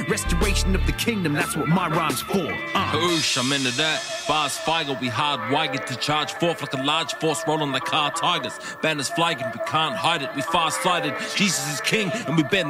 Restoration of the kingdom, that's what my rhyme's for. Oosh, I'm into that. Bars Feigl, we hardwired to charge forth like a large force rolling like car tigers. Banners flagging, we can't hide it. We far-sighted. Jesus is king, and we bend